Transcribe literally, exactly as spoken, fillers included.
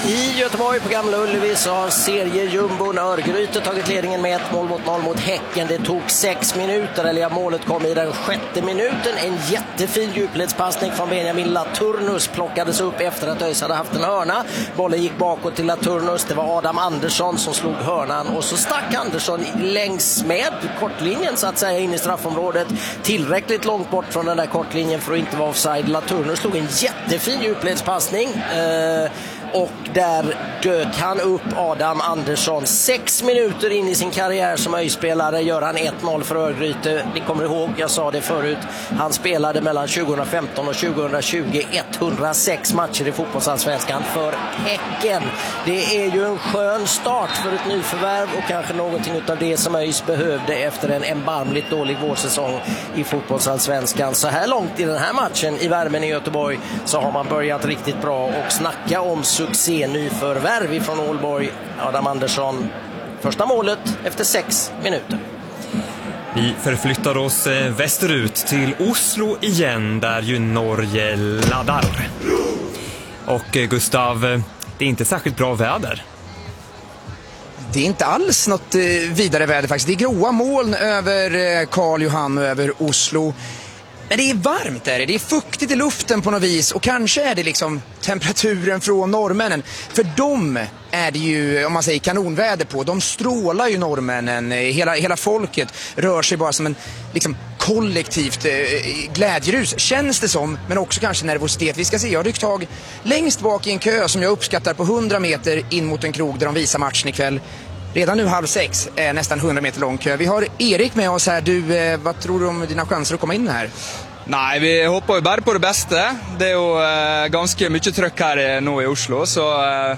I Göteborg på Gamla Ullevi så har seriejumbon Örgryte tagit ledningen med ett mål mot noll mot Häcken. Det tog sex minuter, eller ja, målet kom i den sjätte minuten. En jättefin djupledspassning från Benjamin Laturnus plockades upp efter att ÖIS hade haft en hörna. Bollen gick bakåt till Laturnus. Det var Adam Andersson som slog hörnan och så stack Andersson längs med kortlinjen så att säga in i straffområdet. Tillräckligt långt bort från den där kortlinjen för att inte vara offside. Laturnus slog en jättefin djupledspassning. Eh, och där dök han upp Adam Andersson. Sex minuter in i sin karriär som ÖIS-spelare gör han ett noll för Örgryte. Ni kommer ihåg, jag sa det förut, han spelade mellan tjugohundrafemton och tjugohundratjugo etthundrasex matcher i fotbollsallsvenskan för Häcken. Det är ju en skön start för ett nyförvärv och kanske någonting av det som ÖIS behövde efter en erbarmligt dålig vårsäsong i fotbollsallsvenskan. Så här långt i den här matchen i värmen i Göteborg så har man börjat riktigt bra och snacka om succé nyförvärv ifrån Ålborg. Adam Andersson, första målet efter sex minuter. Vi förflyttar oss västerut till Oslo igen, där ju Norge laddar. Och Gustav, det är inte särskilt bra väder. Det är inte alls något vidare väder faktiskt. Det är gråa moln över Karl Johan och över Oslo. Men det är varmt där, det är fuktigt i luften på något vis och kanske är det liksom temperaturen från norrmännen. För dem är det ju, om man säger kanonväder på, de strålar ju norrmännen, hela, hela folket rör sig bara som en liksom kollektivt eh, glädjerus, känns det som, men också kanske nervositet. Vi ska se, jag har ryckt tag längst bak i en kö som jag uppskattar på hundra meter in mot en krog där de visar matchen ikväll. Redan nu halv sex är nästan hundra meter lång kö. Vi har Erik med oss här. Du, eh, vad tror du om dina chanser att komma in här? Nej, vi hopper jo bare på det beste. Det er jo eh, ganske mye trøkk her nå i Oslo, så eh,